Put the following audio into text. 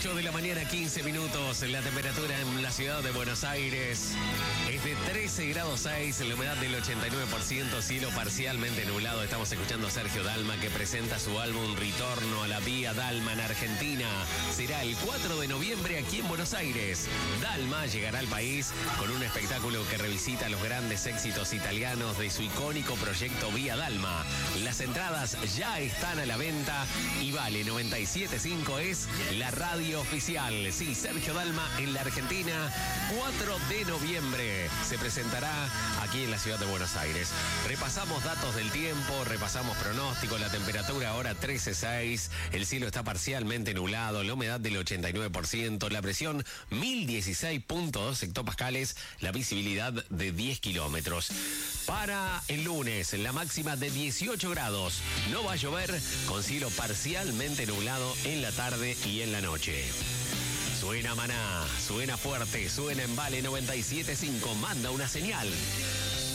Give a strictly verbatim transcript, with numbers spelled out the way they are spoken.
ocho de la mañana, quince minutos. La temperatura en la ciudad de Buenos Aires es de trece grados seis, la humedad del ochenta y nueve por ciento, cielo parcialmente nublado. Estamos escuchando a Sergio Dalma, que presenta su álbum Ritorno a la Vía Dalma en Argentina. Será el cuatro de noviembre aquí en Buenos Aires. Dalma llegará al país con un espectáculo que revisita los grandes éxitos italianos de su icónico proyecto Vía Dalma. Las entradas ya están a la venta y Vale noventa y siete punto cinco es la radio oficial. Sí, Sergio Dalma en la Argentina, cuatro de noviembre. Se presentará aquí en la ciudad de Buenos Aires. Repasamos datos del tiempo, repasamos pronóstico, la temperatura ahora trece punto seis, el cielo está parcialmente nublado, la humedad del ochenta y nueve por ciento, la presión mil dieciséis punto dos hectopascales, la visibilidad de diez kilómetros. Para el lunes, la máxima de dieciocho grados. No va a llover, con cielo parcialmente nublado en la tarde y en la noche. Suena Maná, suena fuerte, suena en Vale noventa y siete punto cinco, manda una señal.